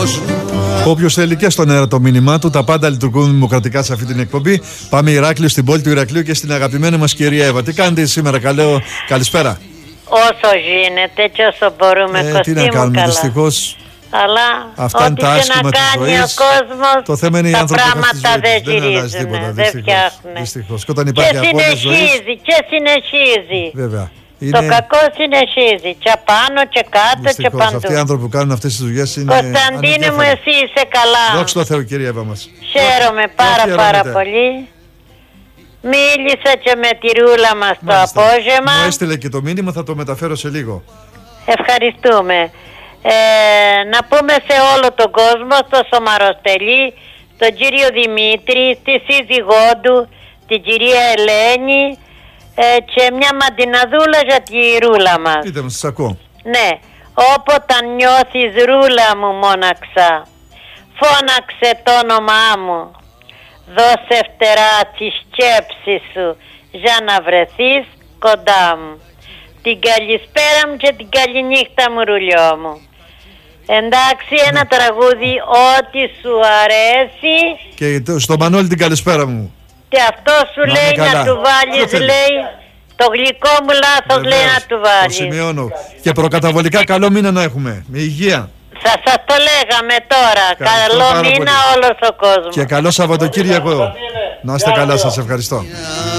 Ηράκλειος. Όποιος θέλει και στον αέρα το μήνυμά του, τα πάντα λειτουργούν δημοκρατικά σε αυτή την εκπομπή. Πάμε Ηράκλειο, στην πόλη του Ηρακλείου και στην αγαπημένη μας κυρία Εύα. Τι κάνετε σήμερα, καλησπέρα. Όσο γίνεται και όσο μπορούμε, Κωστή τι να κάνουμε, δυστυχώς. Αλλά αυτά είναι τα άσχημα της ζωής. Ο κόσμος, το θέμα είναι οι άνθρωποι δεν γυρίζουν, δεν φτιάχνουν. Δυστυχώς. Και όταν υπάρχει απώλεια ζωής, και συνεχίζει. Βέβαια. Το κακό συνεχίζει. Και πάνω και κάτω δυστυχώς, και παντού. Αυτοί οι άνθρωποι που κάνουν αυτές τις δουλειές είναι. Κωνσταντίνε μου, εσύ είσαι καλά. Δόξα τω Θεώ, κυρία Εύα μας. Χαίρομαι πάρα πολύ. Μίλησα και με τη Ρούλα μας το απόγευμα. Μου έστειλε και το μήνυμα, θα το μεταφέρω σε λίγο. Ευχαριστούμε. Να πούμε σε όλο τον κόσμο, στο Σωμαροστελή, τον κύριο Δημήτρη, τη σύζυγό του, την κυρία Ελένη, και μια μαντιναδούλα για τη Ρούλα μας. Πείτε μου, σας ακούω. Ναι, όποτε νιώθεις Ρούλα μου μόναξα, φώναξε το όνομά μου. Δώσε φτερά τη σκέψη σου για να βρεθείς κοντά μου. Την καλησπέρα μου και την καληνύχτα μου, Ρουλιό μου. Εντάξει, ένα τραγούδι ό,τι σου αρέσει. Και στο Μανώλη την καλησπέρα μου. Και αυτό σου λέει να του βάλεις, λέει, το γλυκό μου λάθος, λέει να του βάλεις. Το σημειώνω. Και προκαταβολικά καλό μήνα να έχουμε. Με υγεία. Σας το λέγαμε τώρα. Καλό μήνα όλος ο κόσμος. Και καλό Σαββατοκύριακο. Να είστε καλά, σας ευχαριστώ.